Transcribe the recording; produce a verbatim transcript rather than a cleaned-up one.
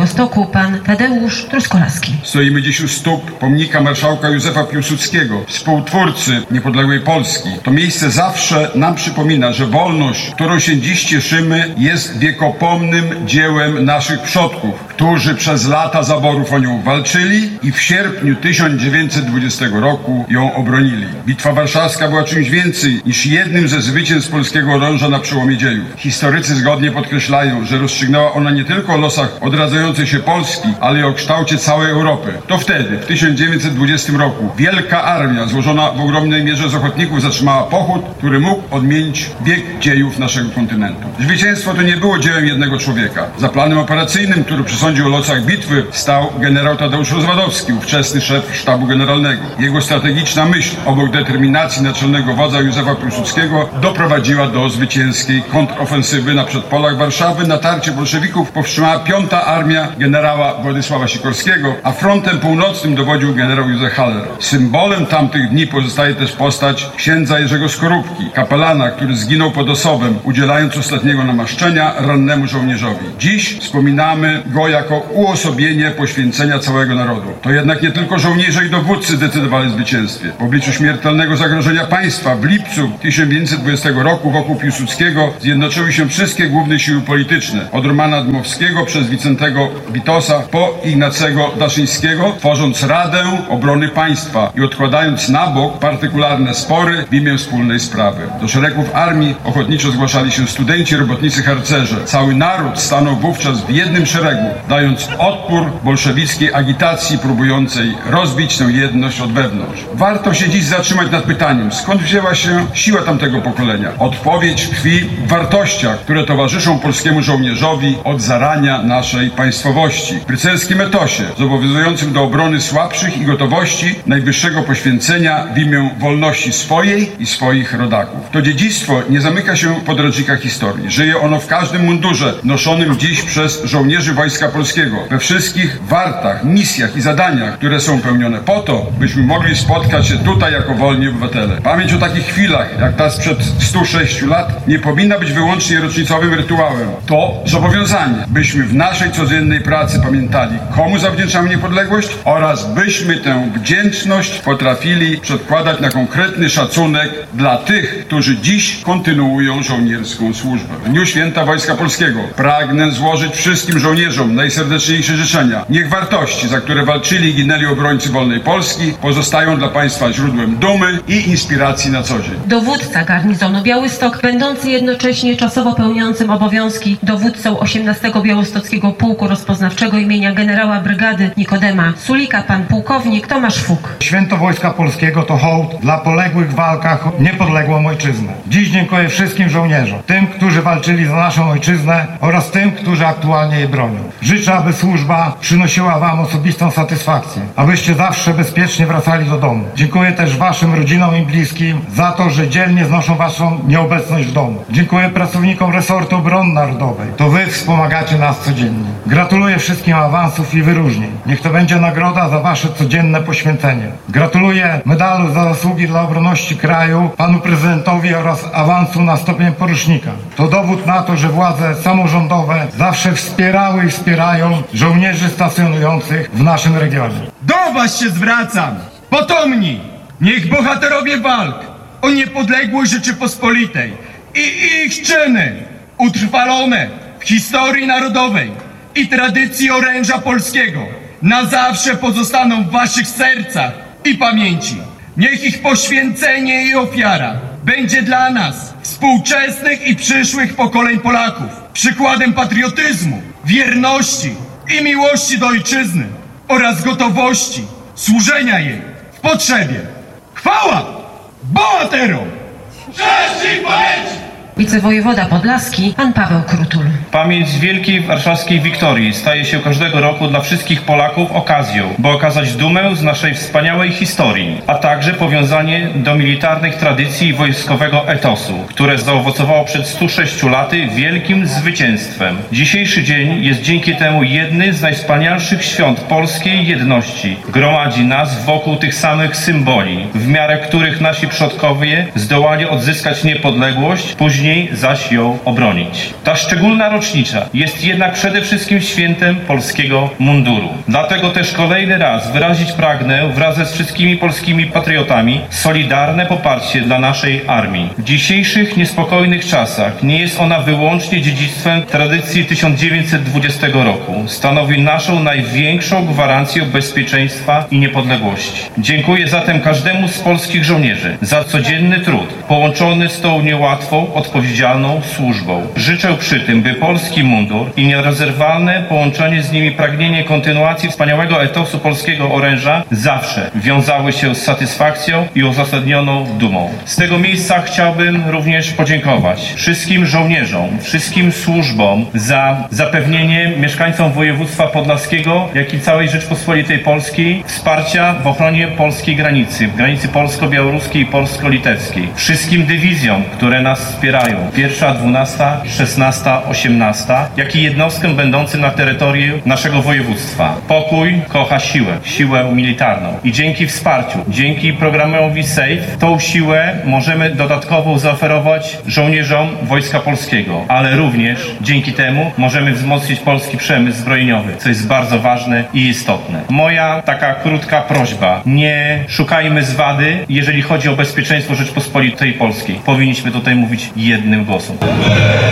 Białegostoku pan Tadeusz Truskolaski. Stoimy dziś u stóp pomnika marszałka Józefa Piłsudskiego, współtwórcy niepodległej Polski. To miejsce zawsze nam przypomina, że wolność, którą się dziś cieszymy, jest wiekopomnym dziełem naszych przodków, którzy przez lata zaborów o nią walczyli i w sierpniu tysiąc dziewięćset dwudziestego roku ją obronili. Bitwa warszawska była czymś więcej niż jednym ze zwycięstw polskiego oręża na przełomie dziejów. Historycy zgodnie podkreślają, że rozstrzygnęła ona nie tylko o losach odradzającej się Polski, ale i o kształcie całej Europy. To wtedy, w tysiąc dziewięćset dwudziestym roku, wielka armia złożona w ogromnej mierze z ochotników zatrzymała pochód, który mógł odmienić bieg dziejów naszego kontynentu. Zwycięstwo to nie było dziełem jednego człowieka. Za planem operacyjnym, który przesądził o losach bitwy, stał generał Tadeusz Rozwadowski, ówczesny szef sztabu generalnego. Jego strategiczna myśl, obok determinacji naczelnego wodza Józefa Piłsudskiego, doprowadziła do zwycięskiej kontrofensywy na przedpolach Warszawy. Natarcie bolszewików powstrzymała piąta armia generała Władysława Sikorskiego, a frontem północnym dowodził generał Józef Haller. Symbolem tamtych dni pozostaje też postać księdza Jerzego Skorupki, kapelana, który zginął pod Osobem, udzielając ostatniego namaszczenia rannemu żołnierzowi. Dziś wspominamy go jako uosobienie poświęcenia całego narodu. To jednak nie tylko żołnierze i dowódcy decydowali o zwycięstwie. W obliczu śmiertelnego zagrożenia państwa w lipcu tysiąc dziewięćset dwudziestego roku wokół Piłsudskiego zjednoczyły się wszystkie główne siły polityczne, od Romana Dmowskiego przez Wicentego Witosa po Ignacego Daszyńskiego, tworząc Radę Obrony Państwa i odkładając na bok partykularne spory w imię wspólnej sprawy. Do szeregów armii ochotniczo zgłaszali się studenci, robotnicy, harcerze. Cały naród stanął wówczas w jednym szeregu, dając odpór bolszewickiej agitacji próbującej rozbić tę jedność od wewnątrz. Warto się dziś zatrzymać nad pytaniem, skąd wzięła się siła tamtego pokolenia. Odpowiedź tkwi w wartościach, które towarzyszą polskiemu żołnierzowi od zarania naszej państwowości. W rycerskim etosie, zobowiązującym do obrony słabszych i gotowości najwyższego poświęcenia w imię wolności swojej i swoich rodaków. To dziedzictwo nie zamyka się w podręcznikach historii. Żyje ono w każdym mundurze noszonym dziś przez żołnierzy Wojska Polskiego, we wszystkich wartach, misjach i zadaniach, które są pełnione po to, byśmy mogli spotkać się tutaj jako wolni obywatele. Pamięć o takich chwilach, jak ta sprzed stu sześciu lat, nie powinna być wyłącznie rocznicowym rytuałem. To zobowiązanie, byśmy w naszej codziennej pracy pamiętali, komu zawdzięczamy niepodległość oraz byśmy tę wdzięczność potrafili przedkładać na konkretny szacunek dla tych, którzy dziś kontynuują żołnierską służbę. W Dniu Święta Wojska Polskiego pragnę złożyć wszystkim żołnierzom najserdeczniejsze życzenia. Niech wartości, za które walczyli i ginęli obrońcy wolnej Polski, pozostają dla państwa źródłem dumy i inspiracji na co dzień. Dowódca garnizonu Białystok, będący jednocześnie czasowo pełniącym obowiązki dowódcą osiemnastego Białostockiego Pułku Rozpoznawczego imienia generała brygady Nikodema Sulika, pan pułkownik Tomasz Fuk. Święto Wojska Polskiego to hołd dla poległych w walkach o niepodległą ojczyznę. Dziś dziękuję wszystkim żołnierzom, tym, którzy walczyli za naszą ojczyznę oraz tym, którzy aktualnie jej bronią. Życzę, aby służba przynosiła wam osobistą satysfakcję, abyście zawsze bezpiecznie wracali do domu. Dziękuję też waszym rodzinom i bliskim za to, że dzielnie znoszą waszą nieobecność w domu. Dziękuję pracownikom resortu obrony narodowej. To wy wspomagacie nas codziennie. Gratuluję wszystkim awansów i wyróżnień. Niech to będzie nagroda za wasze codzienne poświęcenie. Gratuluję medalu za zasługi dla obronności kraju panu prezydentowi oraz awansu na stopień porucznika. To dowód na to, że władze samorządowe zawsze wspierały i wspierają żołnierzy stacjonujących w naszym regionie. Do was się zwracam, potomni! Niech bohaterowie walk o niepodległość Rzeczypospolitej i ich czyny utrwalone w historii narodowej i tradycji oręża polskiego na zawsze pozostaną w waszych sercach i pamięci. Niech ich poświęcenie i ofiara będzie dla nas, współczesnych i przyszłych pokoleń Polaków, przykładem patriotyzmu, wierności i miłości do ojczyzny oraz gotowości służenia jej w potrzebie. Chwała bohaterom! Cześć i pamięć! Wicewojewoda podlaski, pan Paweł Krutul. Pamięć z Wielkiej Warszawskiej Wiktorii staje się każdego roku dla wszystkich Polaków okazją, by okazać dumę z naszej wspaniałej historii, a także powiązanie do militarnych tradycji i wojskowego etosu, które zaowocowało przed stu sześciu laty wielkim zwycięstwem. Dzisiejszy dzień jest dzięki temu jednym z najwspanialszych świąt polskiej jedności. Gromadzi nas wokół tych samych symboli, w miarę których nasi przodkowie zdołali odzyskać niepodległość, później później zaś ją obronić. Ta szczególna rocznica jest jednak przede wszystkim świętem polskiego munduru. Dlatego też kolejny raz wyrazić pragnę wraz ze wszystkimi polskimi patriotami solidarne poparcie dla naszej armii. W dzisiejszych niespokojnych czasach nie jest ona wyłącznie dziedzictwem tradycji tysiąc dziewięćset dwudziestego roku. Stanowi naszą największą gwarancję bezpieczeństwa i niepodległości. Dziękuję zatem każdemu z polskich żołnierzy za codzienny trud, połączony z tą niełatwą, odpowiedzialną służbą. Życzę przy tym, by polski mundur i nierozerwalne połączenie z nimi pragnienie kontynuacji wspaniałego etosu polskiego oręża zawsze wiązały się z satysfakcją i uzasadnioną dumą. Z tego miejsca chciałbym również podziękować wszystkim żołnierzom, wszystkim służbom za zapewnienie mieszkańcom województwa podlaskiego, jak i całej Rzeczpospolitej Polskiej wsparcia w ochronie polskiej granicy, granicy polsko-białoruskiej i polsko-litewskiej. Wszystkim dywizjom, które nas wspierają, pierwsza, dwunasta, szesnasta, osiemnasta, jak i jednostkom będącym na terytorium naszego województwa. Pokój kocha siłę, siłę militarną. I dzięki wsparciu, dzięki programowi SAFE, tą siłę możemy dodatkowo zaoferować żołnierzom Wojska Polskiego, ale również dzięki temu możemy wzmocnić polski przemysł zbrojeniowy, co jest bardzo ważne i istotne. Moja taka krótka prośba: nie szukajmy zwady, jeżeli chodzi o bezpieczeństwo Rzeczpospolitej Polskiej. Powinniśmy tutaj mówić jednym głosem.